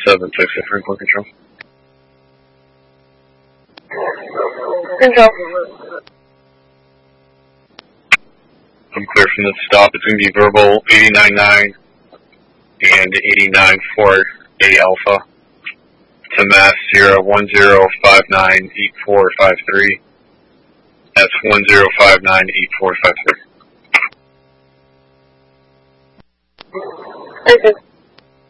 766 Franklin Control. Control. I'm clear from the stop. It's going to be verbal 89.9 and 89.4 A Alpha to mass 010598453. That's 10598453. Okay.